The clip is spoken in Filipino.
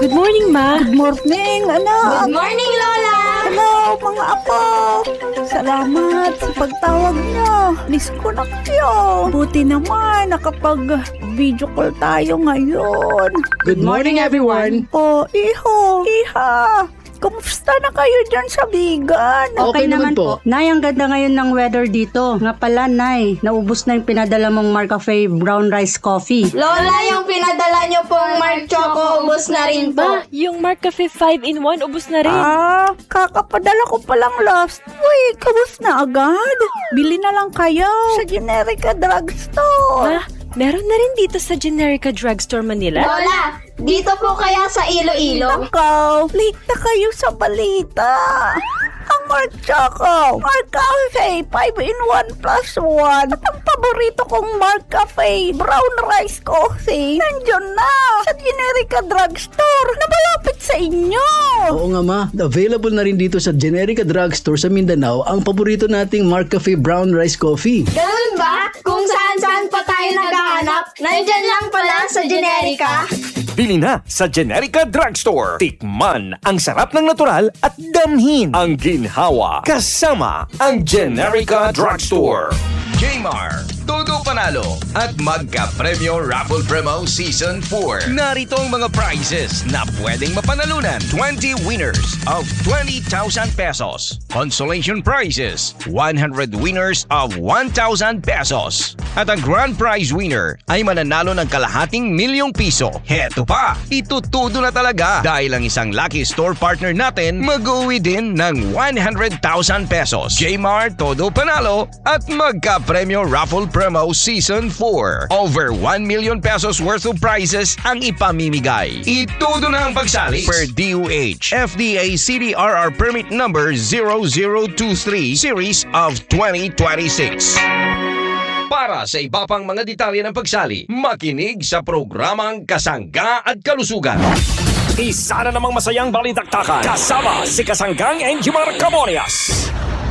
Good morning, Ma. Good morning, anak. Good morning, Lola! Hello, mga apo. Salamat sa pagtawag niyo. Miss ko na kayo. Buti naman, nakapag-video call tayo ngayon. Good morning, everyone. Oh, iha. Kumusta na kayo dyan sa Bigan? Okay naman po. Nay, ang ganda ngayon ng weather dito. Nga pala, Nay, naubos na yung pinadala mong MarCafe Brown Rice Coffee. Lola, yung pinadala niyo pong Mark Choco, ubos na rin po. Ma, yung Marcafe 5-in-1, ubos na rin. Kakapadala ko palang last week. Kabus na agad. Bili na lang kayo sa Generica Drugstore. Ma, meron na rin dito sa Generica Drugstore Manila. Lola, dito po kaya sa Iloilo? Nakaw, late na kayo sa balita. Ang Mark Choco, Mark Cafe, 5-in-1 plus 1. At ang paborito kong Mark Cafe, Brown Rice Coffee, nandiyan na sa Generica Drugstore na malapit sa inyo. Oo nga ma, available na rin dito sa Generica Drugstore sa Mindanao ang paborito nating MarCafe Brown Rice Coffee. Ganun ba? Kung saan-saan pa tayo naghahanap, nandyan lang pala sa Generica. Bili na sa Generica Drugstore. Tikman ang sarap ng natural at damhin ang ginhawa kasama ang Generica Drugstore. Jmar, Todo Panalo at Magka-Premyo Raffle Promo Season 4. Narito ang mga prizes na pwedeng mapanalunan. 20 winners of 20,000 pesos. Consolation prizes, 100 winners of 1,000 pesos. At ang grand prize winner ay mananalo ng kalahating milyong piso. Heto pa, itutudo na talaga dahil ang isang lucky store partner natin mag-uwi din ng 100,000 pesos. Jmar, Todo Panalo at Magka-Premyo Raffle Promo Season 4. Over 1 million pesos worth of prizes ang ipamimigay. Itudo na ang pagsali per DOH FDA CDRR Permit Number 0023 Series of 2026. Para sa iba pang mga detalye ng pagsali, makinig sa programang Kasangga at Kalusugan. Isa na namang masayang balitaktakan kasama si Kasanggang Enjimar Cabonias.